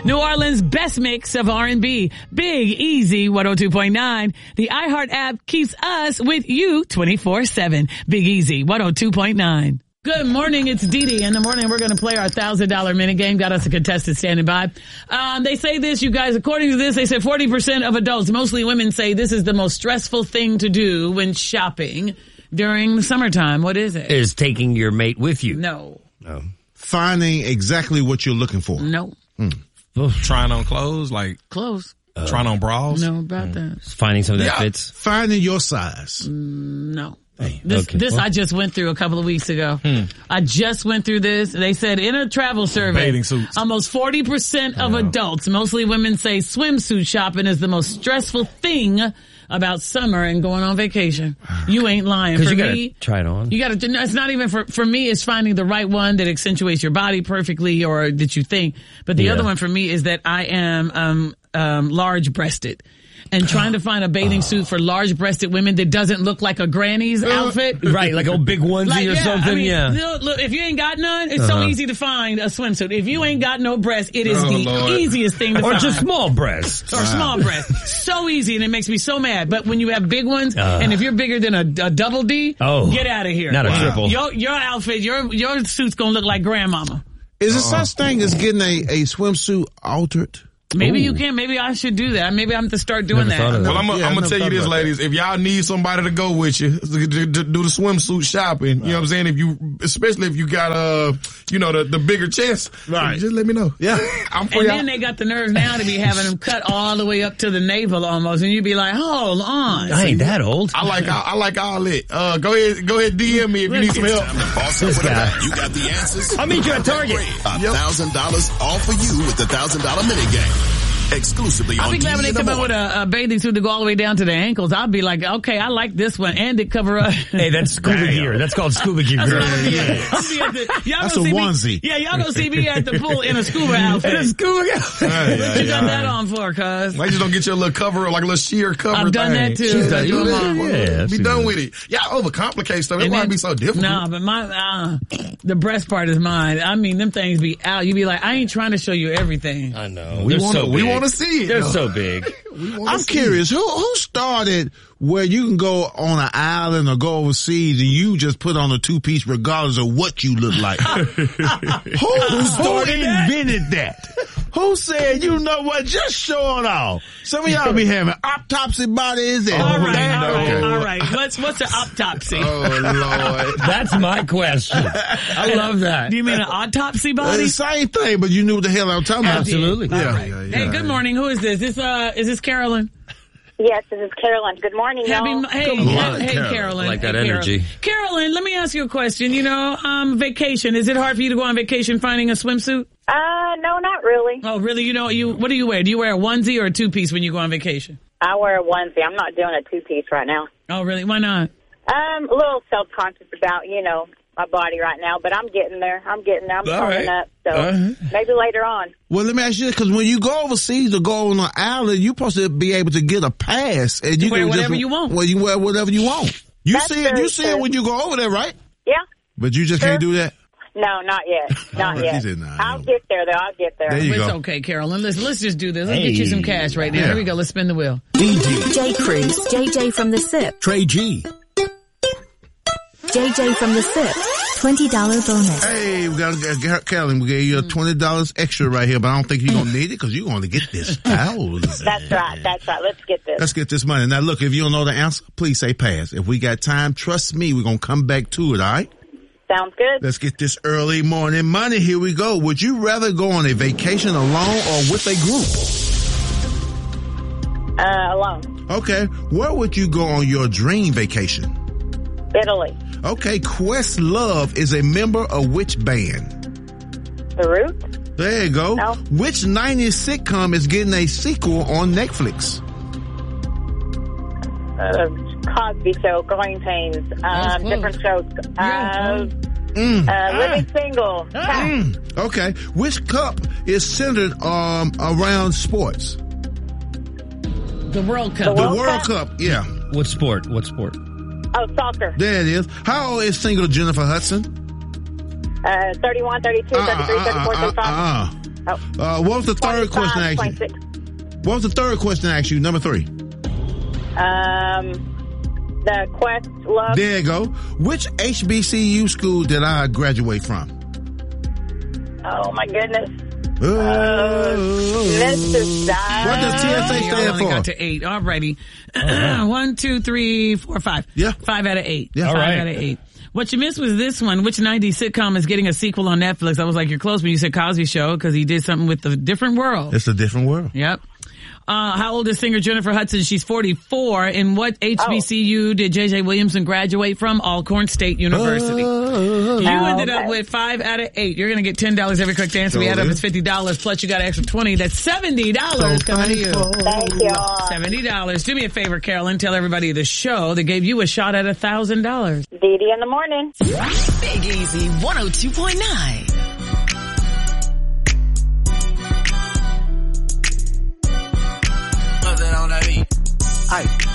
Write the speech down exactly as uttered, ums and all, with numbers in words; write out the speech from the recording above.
New Orleans' best mix of R and B. Big Easy one oh two point nine. The iHeart app keeps us with you twenty-four seven. Big Easy one oh two point nine. Good morning, it's Dee Dee. In the morning, we're going to play our one thousand dollars minute game. Got us a contestant standing by. Um, they say this, you guys, according to this, they said forty percent of adults, mostly women, say this is the most stressful thing to do when shopping during the summertime. What is it? Is taking your mate with you. No. No. Finding exactly what you're looking for. No. Mm. Trying on clothes, like Clothes. uh, trying on bras. No, about mm. that. Finding something that Yeah. fits. Finding your size. Mm, no. Hey, This, okay. this Well, I just went through a couple of weeks ago. Hmm. I just went through this. They said in a travel survey, Bathing suits. almost forty percent of adults, mostly women, say swimsuit shopping is the most stressful thing about summer and going on vacation. You ain't lying. Because For you gotta me, try it on. you gotta, it's not even for, for me, it's finding the right one that accentuates your body perfectly or that you think. But the Yeah. other one for me is that I am, um, um, large breasted. And trying to find a bathing suit for large-breasted women that doesn't look like a granny's outfit. Right, like a big onesie Like, or yeah, something, I mean, yeah. Look, look, if you ain't got none, it's so Uh-huh. easy to find a swimsuit. If you ain't got no breasts, it is Oh, the Lord. easiest thing to Or find. just small breasts. Or small breasts. So easy, and it makes me so mad. But when you have big ones, Uh. and if you're bigger than a, a double D, Oh. get out of here. Not a Wow. triple. Your, your outfit, your, your suit's gonna look like grandmama. Is there such thing as getting a, a swimsuit altered? Maybe Ooh. you can. Maybe I should do that. Maybe I'm to start doing Never thought that. of that. Well, I'm Yeah, I going to never tell you thought this, about ladies. If y'all need somebody to go with you to, to, to do the swimsuit shopping, you know what I'm saying? If you, especially if you got, uh, you know, the, the bigger chest, Right. just let me know. Yeah. I'm for And y'all. then they got the nerves now to be having them cut all the way up to the navel almost, and you'd be like, hold on. I ain't that old. I like, all, I like all it. Uh, go ahead, go ahead, D M me if you need some help. Boss This up with guy. a- You got the answers. I'll meet you at Target. A thousand dollars all for you with the thousand dollar mini game. Exclusively I'll on be glad when Dee they in the come out with morning. a, a bathing suit to go all the way down to the ankles. I'll be like, okay, I like this one, and it cover up. Hey, that's scuba gear. That's called scuba gear. That's girl. what I'm gonna be at. I'll be at the, y'all That's gonna a see onesie. Me, yeah, y'all gonna see me at the pool in a scuba outfit. It's scuba gear. What you got that on for, cuz? Why you just don't get your little cover, like a little sheer cover I've done thing? that too. She's done- I do them all. Yeah, Be she's done done. with it. Y'all overcomplicate stuff. It And why then- be so difficult. Nah, but my, uh, the breast part is mine. I mean, them things be out. You be like, I ain't trying to show you everything. I know. We They're want so to. We big. want to see it. They're though. so big. We wanna I'm see curious, who who started where you can go on an island or go overseas and you just put on a two piece regardless of what you look like? who who invented that? Who said, you know what, just show it off? Some of y'all be having autopsy bodies and All right, that- all right, okay. all right. What's what's an autopsy? it. Oh Lord. That's my question. I love that. Do you mean an autopsy Uh, body? the same thing, but you knew what the hell I was talking about. Absolutely. All Yeah, right. yeah, yeah. Hey, good morning. Who is this? This uh, is this Carolyn? Yes, this is Carolyn. Good morning, Happy, y'all. hey, Come on, hey, Carolyn. Carolyn. I like that Hey, energy. Carolyn. Carolyn, let me ask you a question. You know, um, vacation. Is it hard for you to go on vacation finding a swimsuit? Uh, no, not really. Oh, really? You know, you what do you wear? Do you wear a onesie or a two piece when you go on vacation? I wear a onesie. I'm not doing a two-piece right now. Oh, really? Why not? Um, a little self-conscious about, you know, my body right now, but I'm getting there. I'm getting there. I'm All coming right. up, so Uh-huh. maybe later on. Well, let me ask you this, because when you go overseas or go on an island, you're supposed to be able to get a pass. And you wear can whatever just, you want. Well, you wear whatever you want. You That's see it, very you see it true. when you go over there, right? Yeah? But you just Sure. can't do that. No, not yet. Not Oh, yet. he said nah, I'll no. get there, though. I'll get there. There you It's go. okay, Carolyn. Let's let's just do this. Let's get you Hey. some cash right now. Yeah. Here we go. Let's spin the wheel. J. Cruz, J J from the S I P, Trey G. J J from the S I P, twenty dollars bonus. Hey, we got uh, Carolyn. We gave you twenty dollars extra right here, but I don't think you're gonna need it because you're gonna get this thousand. That's right. That's right. Let's get this. Let's get this money. Now, look, if you don't know the answer, please say pass. If we got time, trust me, we're gonna come back to it. All right. Sounds good. Let's get this early morning money. Here we go. Would you rather go on a vacation alone or with a group? Uh, alone. Okay. Where would you go on your dream vacation? Italy. Okay. Questlove is a member of which band? The Roots? There you go. No. Which nineties sitcom is getting a sequel on Netflix? Uh, Cosby Show, Growing Pains, That's um, close. different shows. Yeah, Uh, Mm. uh, Living Single. Mm. Okay. Which cup is centered um around sports? The World Cup. The The World World Cup? Cup. Yeah. What sport? What sport? Oh, soccer. There it is. How old is single Jennifer Hudson? Uh, thirty-one, thirty-two, thirty-three, thirty-four, thirty-five. uh, Oh. Uh, what was the third question I asked you? What was the third question I asked you? Number three. Um, the Quest Love. There you go. Which H B C U school did I graduate from? Oh, my goodness. Uh, Mister Stein. What does T S A You stand only for? got to eight. Alrighty. One, two, three, four, five. Yeah. Five out of eight. Yeah. Five All right. out of eight. What you missed was this one. Which nineties sitcom is getting a sequel on Netflix? I was like, you're close when you said Cosby Show because he did something with the different world. It's a different world. Yep. Uh, how old is singer Jennifer Hudson? She's forty-four. In what H B C U did J J Williamson graduate from? Alcorn State University. Uh, You Oh, ended okay. up with five out of eight. You're going to get ten dollars every correct answer. We add up, it's fifty dollars. Plus you got an extra twenty. That's seventy dollars So coming to you. thankful. Thank you. seventy dollars. Do me a favor, Carolyn. Tell everybody the show that gave you a shot at one thousand dollars. Dee Dee in the morning. Big Easy one oh two point nine. Put that on that beat. Aye.